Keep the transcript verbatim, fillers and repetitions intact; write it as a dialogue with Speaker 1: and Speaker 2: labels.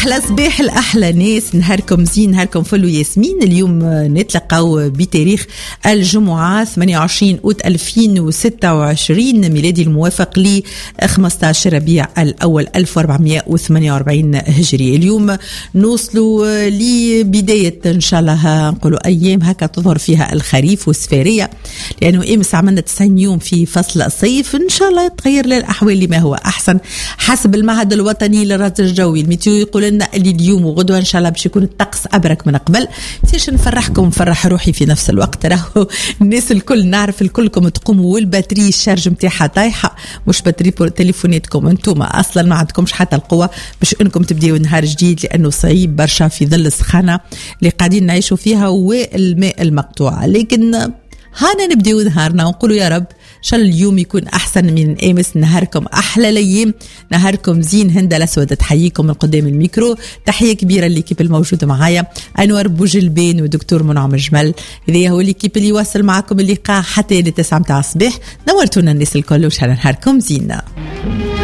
Speaker 1: أحلى صباح الأحلى ناس، نهاركم زين، نهاركم فل وياسمين. اليوم نتلقاو بتاريخ الجمعة ثمانية وعشرين أوت ألفين وستة وعشرين ميلادي، الموافق ل خمسة عشر ربيع الأول ألف وأربعمائة وثمانية وأربعين هجري. اليوم نوصلوا لبداية إن شاء الله نقولوا أيام هكا تظهر فيها الخريف والسفارية، لأنه إمس عملنا تسعين يوم في فصل الصيف. إن شاء الله يتغير للأحوال لما هو أحسن حسب المعهد الوطني للرصد الجوي. الميتيو يقول لنا اللي اليوم وغدوة إن شاء الله باش يكون الطقس أبرك من قبل. تيش نفرحكم ونفرح روحي في نفس الوقت. راهو الناس الكل نعرف الكلكم تقوموا والباتري الشارج متاعها طايحة، مش باتري تليفوناتكم انتم اصلا ما عندكمش حتى القوة باش انكم تبديوا نهار جديد، لأنه صعيب برشا في ظل السخانة اللي قاعدين نعيشوا فيها والماء المقطوع. لكن هانا نبدأ نهارنا ونقولوا يا رب إن شاء الله اليوم يكون أحسن من أمس. نهاركم أحلى الأيام، نهاركم زين. هند الأسود تحييكم من قدام الميكرو. تحية كبيرة للكيب الموجودة معايا، أنور بوجلبين ودكتور منعم جمل. هذا هو الكيب اللي يواصل معكم اللقاء حتى لتسعة متاع الصباح. نورتونا الناس الكل وإن شاء الله نهاركم زين.